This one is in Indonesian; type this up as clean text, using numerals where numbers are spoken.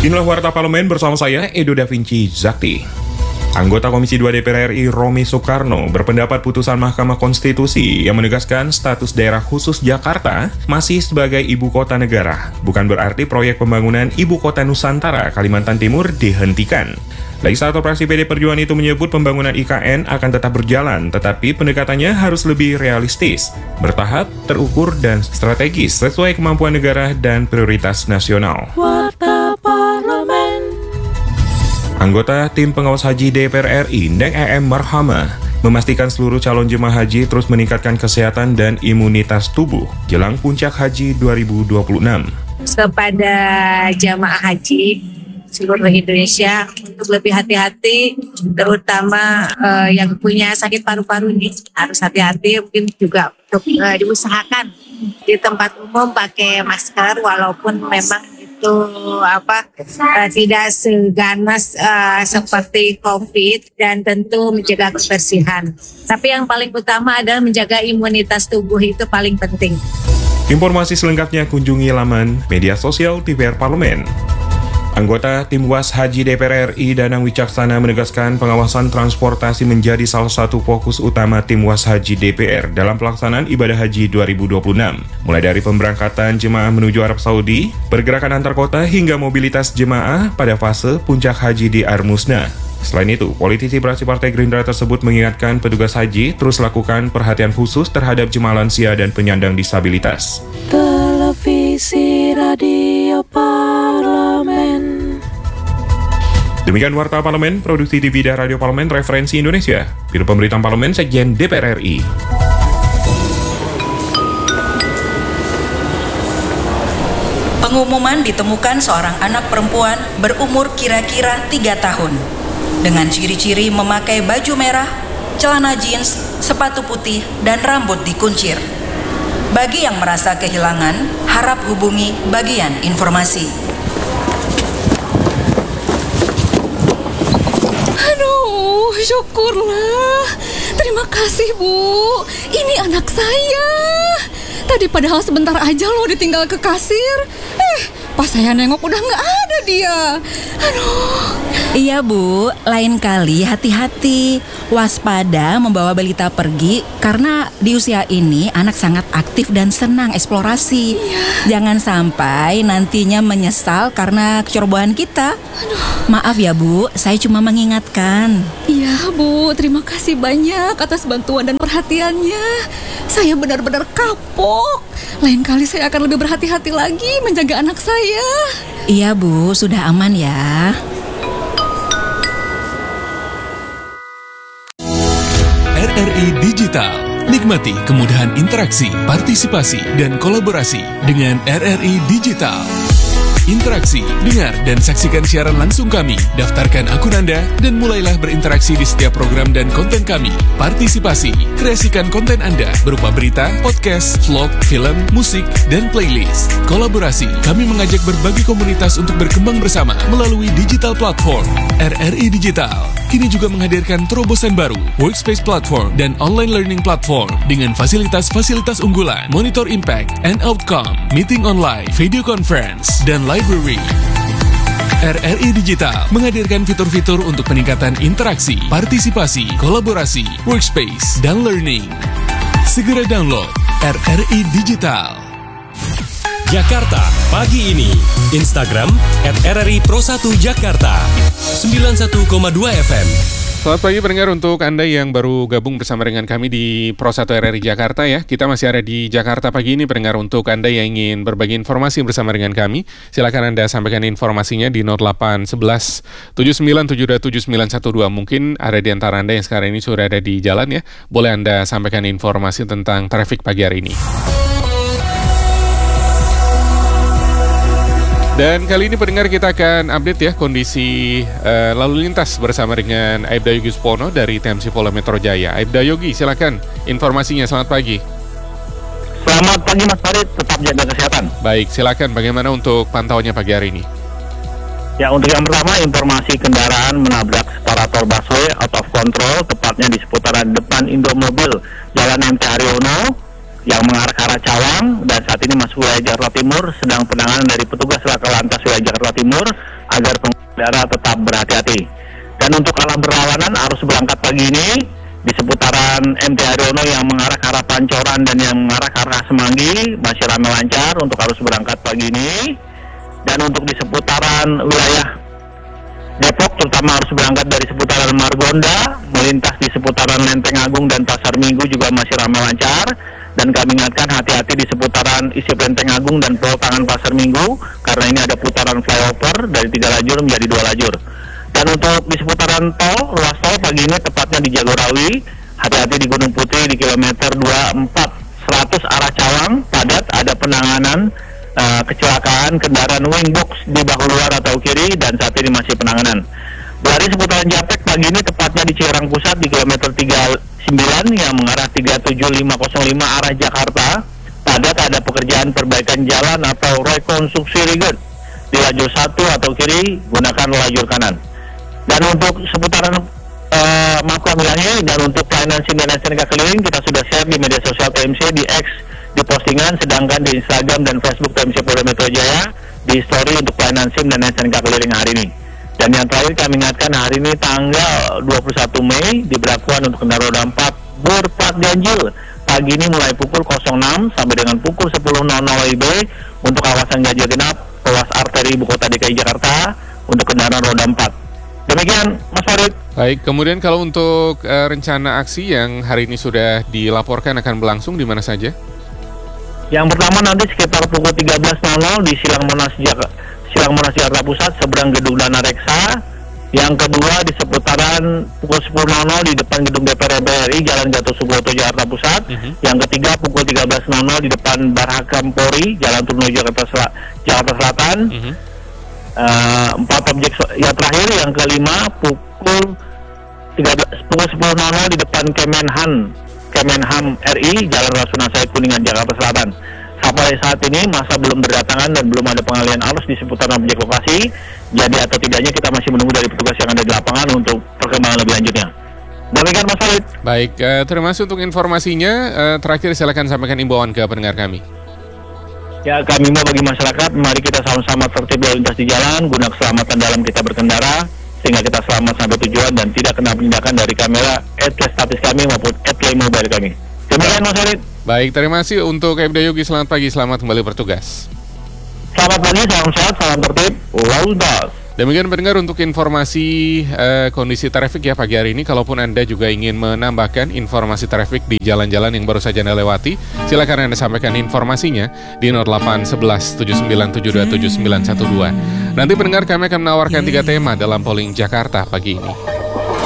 Inilah Warta Parlemen bersama saya, Edo Da Vinci Zakti. Anggota Komisi 2 DPR RI Romi Soekarno berpendapat putusan Mahkamah Konstitusi yang menegaskan status daerah khusus Jakarta masih sebagai ibu kota negara. Bukan berarti proyek pembangunan ibu kota Nusantara Kalimantan Timur dihentikan. Legislator fraksi PD Perjuangan itu menyebut pembangunan IKN akan tetap berjalan, tetapi pendekatannya harus lebih realistis, bertahap, terukur, dan strategis sesuai kemampuan negara dan prioritas nasional. Warta Parlemen. Anggota Tim Pengawas Haji DPR RI, Neng EM Marhamah, memastikan seluruh calon jemaah haji terus meningkatkan kesehatan dan imunitas tubuh jelang puncak haji 2026. Kepada jamaah haji seluruh Indonesia untuk lebih hati-hati, terutama yang punya sakit paru-paru ini harus hati-hati, mungkin juga untuk diusahakan di tempat umum pakai masker walaupun memang itu tidak seganas seperti COVID, dan tentu menjaga kebersihan. Tapi yang paling utama adalah menjaga imunitas tubuh, itu paling penting. Informasi selengkapnya kunjungi laman media sosial DPR Parlemen. Anggota Tim Was Haji DPR RI Danang Wicaksana menegaskan pengawasan transportasi menjadi salah satu fokus utama Tim Was Haji DPR dalam pelaksanaan ibadah haji 2026. Mulai dari pemberangkatan jemaah menuju Arab Saudi, pergerakan antar kota hingga mobilitas jemaah pada fase puncak haji di Armusna. Selain itu, politisi fraksi Partai Gerindra tersebut mengingatkan petugas haji terus lakukan perhatian khusus terhadap jemaah lansia dan penyandang disabilitas. Televisi Radio Parlemen. Demikian Warta Parlemen, Produksi TV dan Radio Parlemen Referensi Indonesia, Biro Pemberitaan Parlemen Sekjen DPR RI. Pengumuman ditemukan seorang anak perempuan berumur kira-kira 3 tahun dengan ciri-ciri memakai baju merah, celana jeans, sepatu putih, dan rambut dikuncir. Bagi yang merasa kehilangan, harap hubungi bagian informasi. Aduh, syukurlah. Terima kasih, Bu. Ini anak saya. Tadi padahal sebentar aja loh ditinggal ke kasir. Pas saya nengok udah nggak ada dia. Aduh. Iya, Bu, lain kali hati-hati. Waspada membawa balita pergi karena di usia ini anak sangat aktif dan senang eksplorasi. Jangan sampai nantinya menyesal karena kecerobohan kita. Maaf ya, Bu, saya cuma mengingatkan. Iya, Bu, terima kasih banyak atas bantuan dan perhatiannya. Saya benar-benar kapok. Lain kali saya akan lebih berhati-hati lagi menjaga anak saya. Iya, Bu, sudah aman ya. RRI Digital. Nikmati kemudahan interaksi, partisipasi, dan kolaborasi dengan RRI Digital. Interaksi, dengar, dan saksikan siaran langsung kami. Daftarkan akun Anda dan mulailah berinteraksi di setiap program dan konten kami. Partisipasi, kreasikan konten Anda berupa berita, podcast, vlog, film, musik, dan playlist. Kolaborasi, kami mengajak berbagai komunitas untuk berkembang bersama melalui digital platform. RRI Digital kini juga menghadirkan terobosan baru, workspace platform dan online learning platform dengan fasilitas-fasilitas unggulan, monitor impact and outcome, meeting online, video conference, dan library. RRI Digital menghadirkan fitur-fitur untuk peningkatan interaksi, partisipasi, kolaborasi, workspace, dan learning. Segera download RRI Digital. Jakarta pagi ini. Instagram @RRI_Pro1Jakarta 91,2 FM. Selamat pagi pendengar, untuk Anda yang baru gabung bersama dengan kami di Pro1 RRI Jakarta ya. Kita masih ada di Jakarta pagi ini pendengar. Untuk Anda yang ingin berbagi informasi bersama dengan kami, silakan Anda sampaikan informasinya di 0811 79727912. Mungkin ada di antara Anda yang sekarang ini sudah ada di jalan ya. Boleh Anda sampaikan informasi tentang traffic pagi hari ini. Dan kali ini pendengar kita akan update ya kondisi lalu lintas bersama dengan Aibda Yogi Supono dari TMC Polda Metro Jaya. Aibda Yogi, silakan informasinya. Selamat pagi. Selamat pagi Mas Farid, tetap jaga kesehatan. Baik, silakan bagaimana untuk pantauannya pagi hari ini? Ya, untuk yang pertama, informasi kendaraan menabrak separator busway out of control, tepatnya di seputaran depan Indomobil Jalan MT Haryono yang mengarah ke arah Cawang, dan saat ini masuk wilayah Jakarta Timur, sedang penanganan dari petugas laka lantas wilayah Jakarta Timur agar pengendara tetap berhati-hati. Dan untuk arah berlawanan, arus berangkat pagi ini di seputaran MT Haryono yang mengarah ke arah Pancoran dan yang mengarah ke arah Semanggi masih ramai lancar untuk arus berangkat pagi ini. Dan untuk di seputaran wilayah Depok, terutama harus berangkat dari seputaran Margonda, melintas di seputaran Lenteng Agung dan Pasar Minggu juga masih ramai lancar. Dan kami ingatkan hati-hati di seputaran Isip Lenteng Agung dan Pelotangan Pasar Minggu, karena ini ada putaran flyover dari 3 lajur menjadi 2 lajur. Dan untuk di seputaran tol, ruas tol pagi ini tepatnya di Jagorawi, hati-hati di Gunung Putih di kilometer 2400 arah Cawang, padat, ada penanganan kecelakaan kendaraan wingbox di bahu luar atau kiri dan saat ini masih penanganan. Dari seputaran Japek pagi ini tepatnya di Cikarang Pusat di kilometer 39 yang mengarah 37505 arah Jakarta, padat, ada pekerjaan perbaikan jalan atau rekonstruksi rigut di lajur 1 atau kiri, gunakan lajur kanan. Dan untuk seputaran Mampang Wilayah dan untuk pelayanan SIM dan STNK keliling kita sudah share di media sosial TMC, di X, di postingan, sedangkan di Instagram dan Facebook TMC Polda Metro Jaya di story untuk pelayanan SIM dan STNK keliling hari ini. Dan yang terakhir kami ingatkan hari ini tanggal 21 Mei diberlakukan untuk kendaraan roda 4 berplat ganjil pagi ini mulai pukul 06 sampai dengan pukul 10.00 WIB untuk kawasan ganjil genap ruas arteri ibu kota DKI Jakarta untuk kendaraan roda 4. Demikian Mas Farid. Baik, kemudian kalau untuk rencana aksi yang hari ini sudah dilaporkan akan berlangsung di mana saja? Yang pertama nanti sekitar pukul 13.00 di Silang Monas Jakarta Pusat seberang gedung Dana Reksa. Yang kedua di seputaran pukul 10.00 di depan gedung DPR RI Jalan Gatot Subroto Jakarta Pusat. Yang ketiga pukul 13.00 di depan Barhakam Polri Jalan Trunojo Jakarta Selatan. 4 objek yang terakhir yang kelima pukul 10.00 di depan Kemenham RI Jalan Rasuna Said Kuningan Jakarta Selatan. Sampai saat ini masa belum berdatangan dan belum ada pengalihan arus di seputaran objek lokasi. Jadi atau tidaknya kita masih menunggu dari petugas yang ada di lapangan untuk perkembangan lebih lanjutnya. Demikian Mas Farid. Baik, terima kasih untuk informasinya. Terakhir silakan sampaikan imbauan ke pendengar kami. Ya, kami mau bagi masyarakat, mari kita sama-sama tertib lalu lintas di jalan, guna keselamatan dalam kita berkendara, sehingga kita selamat sampai tujuan dan tidak kena penindakan dari kamera statis kami maupun mobile kami. Demikian Mas Farid. Baik, terima kasih untuk Ibda Yogi. Selamat pagi, selamat kembali bertugas. Selamat pagi, salam sehat, salam tertib, lalu lintas. Demikian pendengar untuk informasi kondisi trafik ya pagi hari ini. Kalaupun Anda juga ingin menambahkan informasi trafik di jalan-jalan yang baru saja Anda lewati, silakan Anda sampaikan informasinya di 0811 79727912. Nanti pendengar kami akan menawarkan 3 tema dalam polling Jakarta pagi ini.